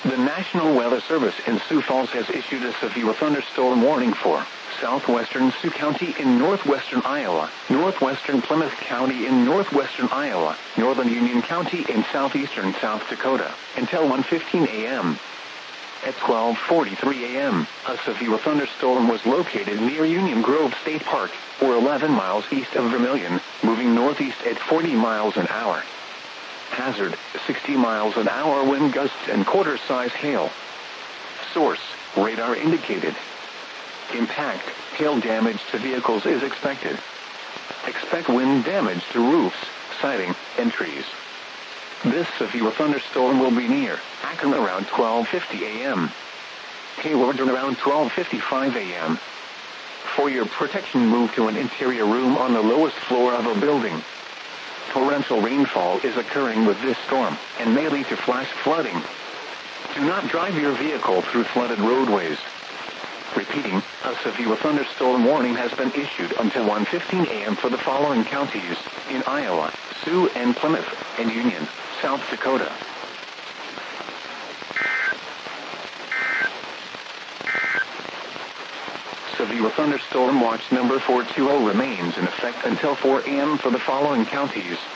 The National Weather Service in Sioux Falls has issued a severe thunderstorm warning for southwestern Sioux County in northwestern Iowa, northwestern Plymouth County in northwestern Iowa, northern Union County in southeastern South Dakota, until 1:15 a.m. At 12:43 a.m., a severe thunderstorm was located near Union Grove State Park, or 11 miles east of Vermilion, moving northeast at 40 miles an hour. Hazard, 60 miles an hour wind gusts and quarter-size hail. Source, radar indicated. Impact, hail damage to vehicles is expected. Expect wind damage to roofs, siding, and trees. This severe thunderstorm will be near Akron around 12:50 a.m. Hayward around 12:55 a.m. For your protection, move to an interior room on the lowest floor of a building. Torrential rainfall is occurring with this storm, and may lead to flash flooding. Do not drive your vehicle through flooded roadways. Repeating, a severe thunderstorm warning has been issued until 1:15 a.m. for the following counties in Iowa, Sioux and Plymouth, and Union, South Dakota. Severe thunderstorm watch number 420 remains in effect until 4 a.m. for the following counties